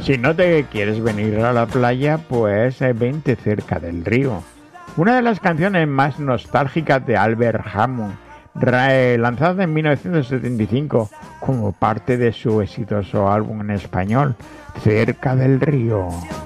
Si no te quieres venir a la playa, pues vente cerca del río. Una de las canciones más nostálgicas de Albert Hammond, lanzada en 1975 como parte de su exitoso álbum en español, Cerca del río.